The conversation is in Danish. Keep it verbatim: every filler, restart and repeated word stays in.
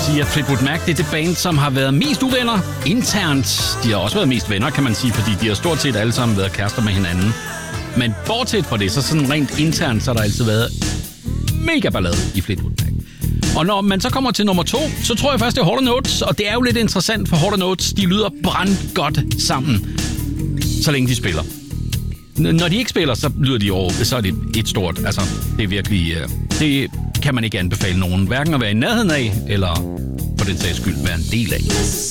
sige, at Fleetwood Mac, det er det band, som har været mest uvenner internt. De har også været mest venner, kan man sige, fordi de har stort set alle sammen været kærester med hinanden. Men bortset fra det, så sådan rent internt, så har der altid været mega ballade i Fleetwood Mac. Og når man så kommer til nummer to, så tror jeg først, det er Hall and Oates, og det er jo lidt interessant, for Hall and Oates, de lyder brandgodt sammen, så længe de spiller. Når de ikke spiller, så lyder de over, så er det et stort, altså det er virkelig, det kan man ikke anbefale nogen, hverken at være i nærheden af, eller for den sags skyld være en del af.